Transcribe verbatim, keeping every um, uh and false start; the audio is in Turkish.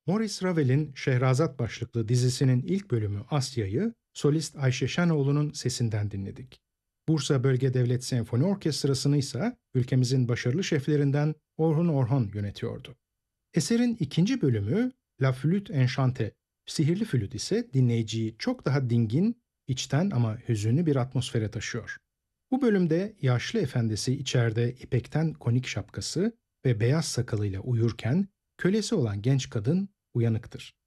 Maurice Ravel'in Şehrazat başlıklı dizisinin ilk bölümü Asya'yı solist Ayşe Şenoğlu'nun sesinden dinledik. Bursa Bölge Devlet Senfoni Orkestrası'nı ise ülkemizin başarılı şeflerinden Orhun Orhon yönetiyordu. Eserin ikinci bölümü La Flûte Enchantée, Sihirli Flüt ise dinleyiciyi çok daha dingin, içten ama hüzünlü bir atmosfere taşıyor. Bu bölümde yaşlı efendisi içeride ipekten konik şapkası ve beyaz sakalıyla uyurken kölesi olan genç kadın uyanıktır.